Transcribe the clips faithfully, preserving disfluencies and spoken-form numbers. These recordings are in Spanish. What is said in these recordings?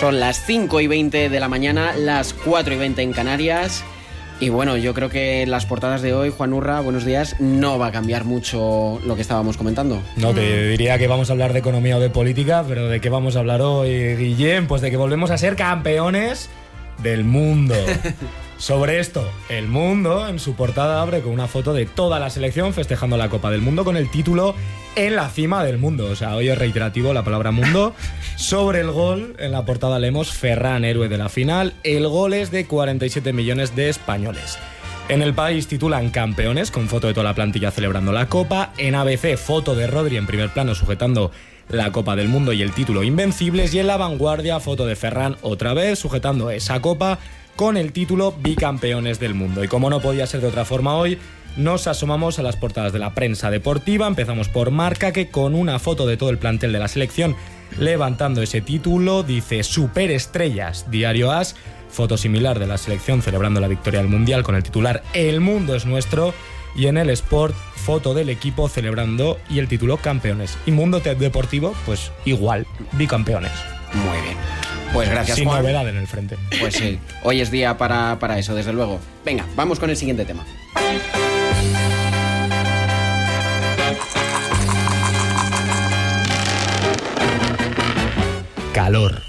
Son las cinco y veinte de la mañana, las cuatro y veinte en Canarias. Y bueno, yo creo que las portadas de hoy, Juan Urra, buenos días, no va a cambiar mucho lo que estábamos comentando. No te diría que vamos a hablar de economía o de política, pero ¿de qué vamos a hablar hoy, Guillem? Pues de que volvemos a ser campeones del mundo. Sobre esto, El Mundo en su portada abre con una foto de toda la selección festejando la Copa del Mundo con el título En la cima del mundo. O sea, hoy es reiterativo la palabra mundo. Sobre el gol, en la portada leemos Ferran, héroe de la final. El gol es de cuarenta y siete millones de españoles. En El País titulan Campeones, con foto de toda la plantilla celebrando la Copa. En A B C, foto de Rodri en primer plano sujetando la Copa del Mundo y el título Invencibles. Y en La Vanguardia, foto de Ferran otra vez sujetando esa Copa con el título Bicampeones del Mundo. Y como no podía ser de otra forma hoy, nos asomamos a las portadas de la prensa deportiva. Empezamos por Marca, que con una foto de todo el plantel de la selección levantando ese título dice Superestrellas. Diario As, foto similar de la selección celebrando la victoria del Mundial con el titular El mundo es nuestro. Y en El Sport, foto del equipo celebrando y el título Campeones. Y Mundo Deportivo, pues igual, bicampeones. Muy bien. Pues gracias, Sin Juan. novedad en el frente. Pues sí, hoy es día para, para eso, desde luego. Venga, vamos con el siguiente tema. Calor.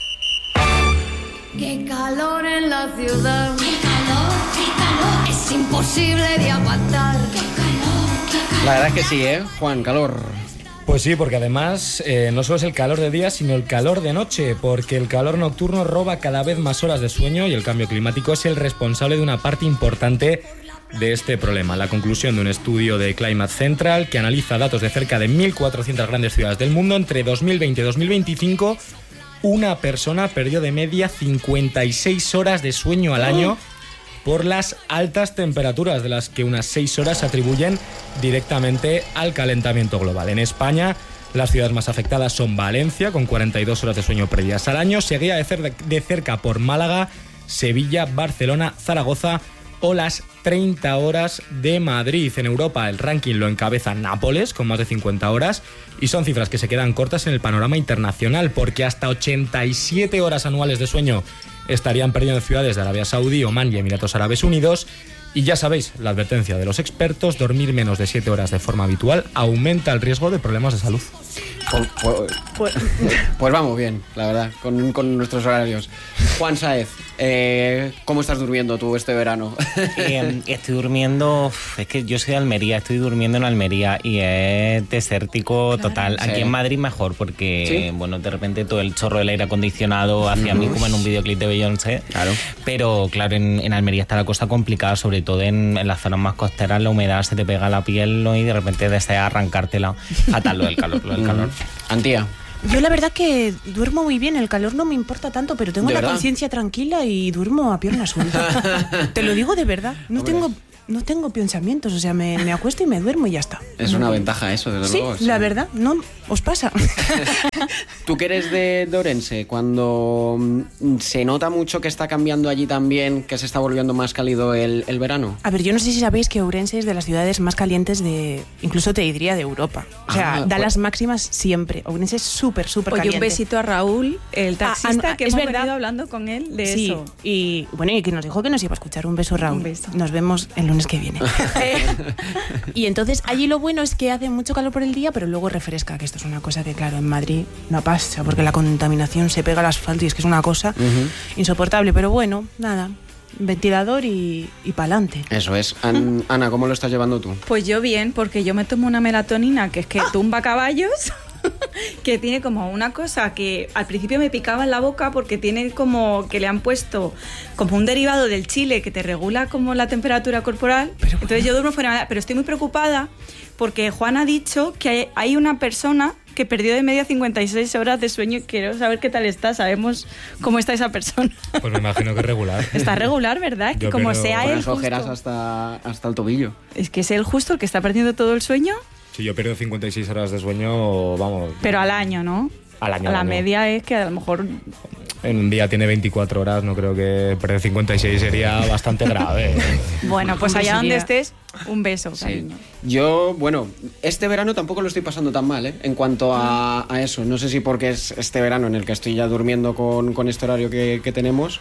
Qué calor en la ciudad. Qué calor, qué calor. Es imposible de aguantar. Qué calor, qué calor. La verdad es que sí, ¿eh? Juan, calor. Pues sí, porque además eh, no solo es el calor de día, sino el calor de noche, porque el calor nocturno roba cada vez más horas de sueño y el cambio climático es el responsable de una parte importante de este problema. La conclusión de un estudio de Climate Central que analiza datos de cerca de mil cuatrocientas grandes ciudades del mundo entre dos mil veinte y dos mil veinticinco, una persona perdió de media cincuenta y seis horas de sueño al año por las altas temperaturas, de las que unas seis horas se atribuyen directamente al calentamiento global. En España, las ciudades más afectadas son Valencia, con cuarenta y dos horas de sueño perdidas al año, seguida de, cer- de cerca por Málaga, Sevilla, Barcelona, Zaragoza o las treinta horas de Madrid. En Europa, el ranking lo encabeza Nápoles, con más de cincuenta horas, y son cifras que se quedan cortas en el panorama internacional, porque hasta ochenta y siete horas anuales de sueño estarían perdiendo ciudades de Arabia Saudí, Omán y Emiratos Árabes Unidos. Y ya sabéis, la advertencia de los expertos, dormir menos de siete horas de forma habitual aumenta el riesgo de problemas de salud. Pues, pues, pues, pues vamos bien, la verdad, con, con nuestros horarios. Juan Sáez, eh, ¿cómo estás durmiendo tú este verano? Eh, estoy durmiendo, es que yo soy de Almería, estoy durmiendo en Almería y es desértico total. Sí. Aquí en Madrid mejor, porque ¿Sí? bueno, de repente todo el chorro del aire acondicionado hacia mí como en un videoclip de Beyoncé. Claro. Pero claro, en, en Almería está la cosa complicada, sobre todo en, en las zonas más costeras, la humedad se te pega a la piel, ¿no? Y de repente deseas arrancártela. Fatal lo del calor, lo del calor. Antía. Yo la verdad que duermo muy bien, el calor no me importa tanto, pero tengo ¿De la verdad? conciencia tranquila y duermo a pierna suelta. Te lo digo de verdad, no Hombre. tengo no tengo pensamientos, o sea, me, me acuesto y me duermo y ya está. Es una ventaja eso, desde Sí, luego. la verdad, no os pasa. Tú que eres de, de Orense, cuando mm, se nota mucho que está cambiando allí también, que se está volviendo más cálido el, el verano. A ver, yo no sé si sabéis que Ourense es de las ciudades más calientes de, incluso te diría, de Europa. O sea, Ah, da pues- las máximas siempre. Ourense es súper, súper Oye, caliente. un besito a Raúl, el taxista, Ah, ah, que es hemos verdad. venido hablando con él de Sí, eso. y bueno, y que nos dijo que nos iba a escuchar. Un beso, Raúl. Un beso. Nos vemos el lunes que viene. Eh, y entonces allí lo bueno es que hace mucho calor por el día, pero luego refresca, que esto es una cosa que claro, en Madrid no pasa, porque la contaminación se pega al asfalto y es que es una cosa insoportable, pero bueno, nada, ventilador y, y pa'lante. Eso es. An- Ana, ¿cómo lo estás llevando tú? Pues yo bien, porque yo me tomo una melatonina que es que tumba caballos, que tiene como una cosa que al principio me picaba en la boca porque tiene como que le han puesto como un derivado del chile que te regula como la temperatura corporal. Pero Entonces yo duermo fenomenal, pero estoy muy preocupada porque Juan ha dicho que hay, hay una persona que perdió de media cincuenta y seis horas de sueño y quiero saber qué tal está, sabemos cómo está esa persona. Pues me imagino que es regular. Está regular, ¿verdad? Es que Yo como pierdo- sea Con él las ojeras justo, hasta, hasta el tobillo. es que es él justo el que está perdiendo todo el sueño, Si yo pierdo cincuenta y seis horas de sueño, vamos... pero al año, ¿no? Al año, A la al año. media es que a lo mejor En un día tiene veinticuatro horas, no creo que perder cincuenta y seis sería bastante grave. Bueno, pues allá Sería- donde estés, un beso, Sí. cariño. Yo, bueno, este verano tampoco lo estoy pasando tan mal, ¿eh? En cuanto a, a eso. No sé si porque es este verano en el que estoy ya durmiendo con, con este horario que, que tenemos,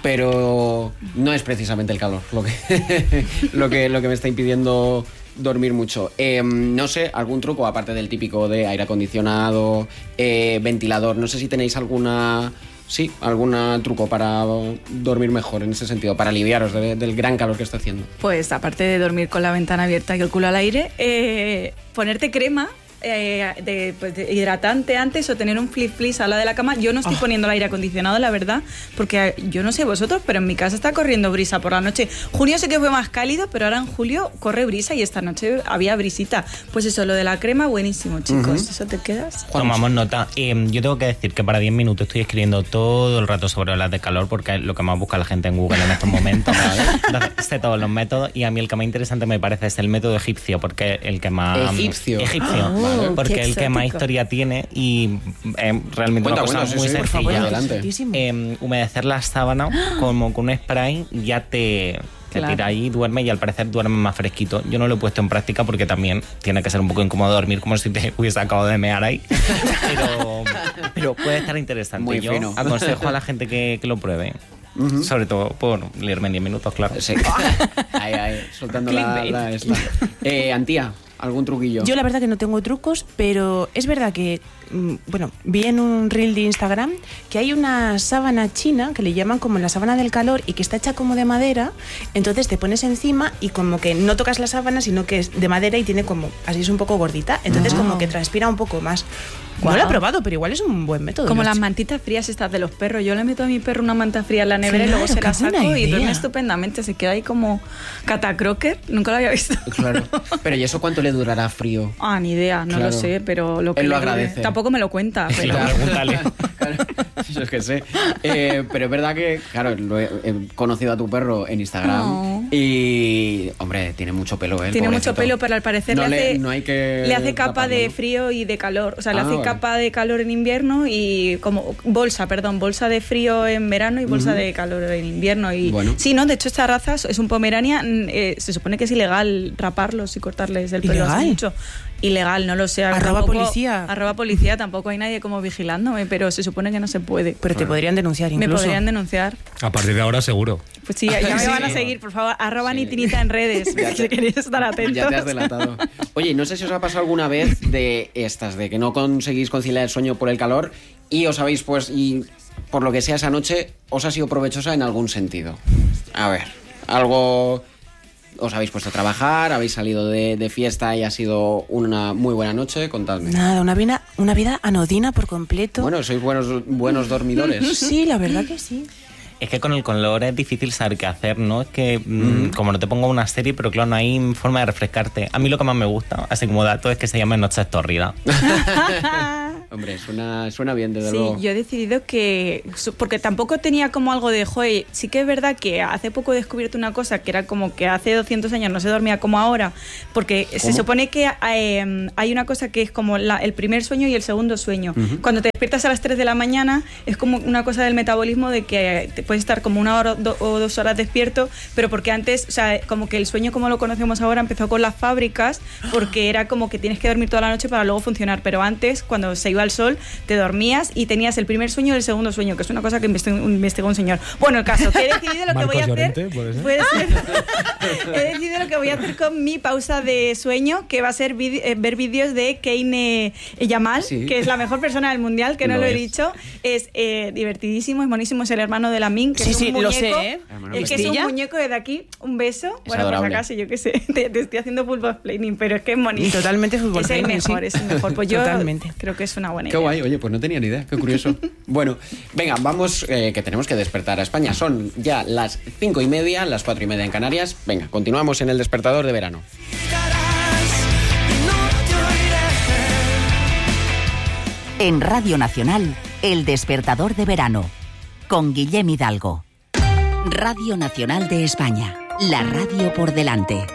pero no es precisamente el calor lo que, lo que, lo que me está impidiendo dormir mucho. Eh, no sé, algún truco, aparte del típico de aire acondicionado, eh, ventilador. No sé si tenéis alguna... Sí, algún truco para dormir mejor en ese sentido, para aliviaros de- del gran calor que está haciendo. Pues aparte de dormir con la ventana abierta y el culo al aire, eh, ponerte crema eh, de, pues, de hidratante antes o tener un flip flip al lado de la cama. Yo no estoy poniendo el aire acondicionado, la verdad, porque yo no sé vosotros, pero en mi casa está corriendo brisa por la noche. Junio sé que fue más cálido, pero ahora en julio corre brisa y esta noche había brisita. Pues eso, lo de la crema, buenísimo, chicos. Ujú. ¿Eso te quedas? Tomamos nota. Eh, yo tengo que decir que para diez minutos estoy escribiendo todo el rato sobre olas de calor porque es lo que más busca la gente en Google en estos momentos. Entonces, sé todos los métodos y a mí el que más interesante me parece es el método egipcio porque es el que más... Egipcio. Egipcio. Ah, porque qué es el que más exótico. historia tiene y es realmente Cuenta, una cosa cuenta, sí, muy sí, por sencilla. favor, adelante. Interesantísimo. Eh, humedecer las sábanas como con un spray ya te... Te Claro. tira ahí, duerme y al parecer duerme más fresquito. Yo no lo he puesto en práctica porque también tiene que ser un poco incómodo dormir como si te hubiese acabado de mear ahí. Pero, pero puede estar interesante. Muy Yo fino. aconsejo a la gente que, que lo pruebe. Ujú. Sobre todo por leerme en diez minutos, claro. Sí. Ahí, ahí, soltando la, Clickbait. la esta. Eh, Antía, ¿algún truquillo? Yo la verdad que no tengo trucos, pero es verdad que, mm, bueno, vi en un reel de Instagram que hay una sábana china que le llaman como la sábana del calor y que está hecha como de madera, entonces te pones encima y como que no tocas la sábana, sino que es de madera y tiene como, así es un poco gordita, entonces como que transpira un poco más. No lo he Guau. probado, pero igual es un buen método. Como Los las chi- mantitas frías estas de los perros. Yo le meto a mi perro una manta fría en la nevera y luego Claro, se la qué buena saco y duerme idea. estupendamente. Se queda ahí como catacroker. Nunca lo había visto. Claro. Pero ¿y eso cuánto le durará frío? Ah, ni idea, no Claro. lo sé, pero lo que Él lo le dure- agradece. Tampoco me lo cuenta, pero Claro, pregúntale. Claro, yo es que sé. Eh, pero es verdad que, claro, lo he, he conocido a tu perro en Instagram No. y, hombre, tiene mucho pelo, ¿eh? el tiene mucho pobrecito. pelo, pero al parecer No le le- hace, no hay que le hace capa taparlo, de ¿no? frío y de calor. O sea, le Ah, hace vale. capa de calor en invierno y como bolsa, perdón, bolsa de frío en verano y bolsa Ujú. de calor en invierno. Y Bueno. sí, ¿no? De hecho, esta raza es un Pomeranian. eh, se supone que es ilegal raparlos y cortarles el pelo ¿Ilegal? hace mucho. Ilegal, no lo sé. Arroba tampoco- policía. Arroba policía, tampoco hay nadie como vigilándome, pero se supone que no se puede. Pero te podrían denunciar Me incluso. podrían denunciar. A partir de ahora seguro. Pues sí, ya me Sí. van a seguir, por favor. Arroba Sí. Nitinita en redes, Ya te- si queréis estar atentos. Ya te has delatado. Oye, no sé si os ha pasado alguna vez de estas, de que no conseguís conciliar el sueño por el calor y os habéis pues, y por lo que sea esa noche, os ha sido provechosa en algún sentido. A ver, algo... Os habéis puesto a trabajar, habéis salido de, de fiesta y ha sido una muy buena noche, contadme. Nada, una vida, una vida anodina por completo. Bueno, sois buenos, buenos dormidores. Sí, la verdad que sí. Es que con el color es difícil saber qué hacer, ¿no? Es que mm, como no te pongo una serie, pero claro, no hay forma de refrescarte. A mí lo que más me gusta, así como dato, es que se llama Noches Tórridas. Hombre, suena, suena bien, desde Sí, luego. yo he decidido que, su- porque tampoco tenía como algo de, joder, sí que es verdad que hace poco he descubierto una cosa que era como que hace doscientos años no se dormía como ahora, porque se ¿Cómo? supone que eh, hay una cosa que es como la- el primer sueño y el segundo sueño. Cuando te despiertas a las tres de la mañana es como una cosa del metabolismo de que te puedes estar como una hora o do- o dos horas despierto, pero porque antes, o sea, como que el sueño como lo conocemos ahora empezó con las fábricas, porque era como que tienes que dormir toda la noche para luego funcionar, pero antes, cuando se iba al sol, te dormías y tenías el primer sueño y el segundo sueño, que es una cosa que investigó, investigó un señor. Bueno, el caso, que he decidido lo que Marcos voy a hacer. Llorente, ¿puede ser? Puede ser. He decidido lo que voy a hacer con mi pausa de sueño, que va a ser vide- eh, ver vídeos de Kane eh, Yamal, Sí. que es la mejor persona del mundial, que no Lo lo, he es. dicho. Es eh, divertidísimo, es monísimo, es el hermano de Lamin, que Sí, es un sí, muñeco. lo sé, ¿eh? Hermano Es que es un Castilla. muñeco desde aquí, un beso. Bueno, adorable. pues acaso, yo qué sé, te, te estoy haciendo fútbol planning, pero es que es monísimo. Totalmente fútbol Es el planning, mejor, sí. es el mejor. Pues yo Totalmente. creo que es una buena Qué idea. guay, oye, pues no tenía ni idea, qué curioso. Bueno, venga, vamos, eh, que tenemos que despertar a España. Son ya las cinco y media, las cuatro y media en Canarias. Venga, continuamos en el despertador de verano. En Radio Nacional, El Despertador de Verano, con Guillem Hidalgo. Radio Nacional de España, la radio por delante.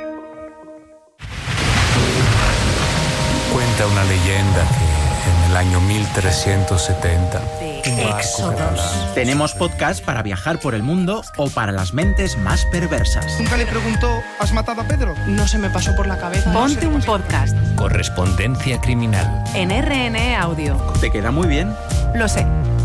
Cuenta una leyenda que en el año mil trescientos setenta, Éxodos. Tenemos podcast para viajar por el mundo o para las mentes más perversas. Nunca le preguntó, ¿has matado a Pedro? No se me pasó por la cabeza. Ponte un podcast. Correspondencia criminal. En R N E Audio. ¿Te queda muy bien? Lo sé.